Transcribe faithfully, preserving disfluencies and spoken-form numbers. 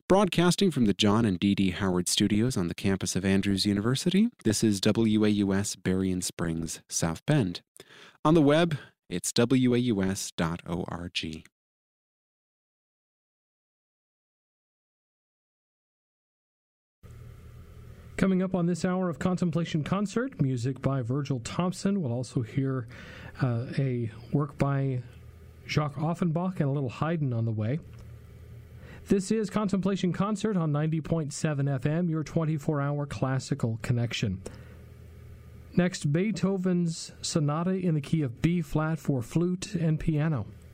Broadcasting from the John and Dee Dee Howard Studios on the campus of Andrews University, this is W A U S Berrien Springs, South Bend. On the web, it's W A U S dot org. Coming up on this hour of Contemplation Concert, music by Virgil Thompson. We'll also hear uh, a work by Jacques Offenbach and a little Haydn on the way. This is Contemplation Concert on ninety point seven F M, your twenty-four hour classical connection. Next, Beethoven's Sonata in the key of B-flat for flute and piano.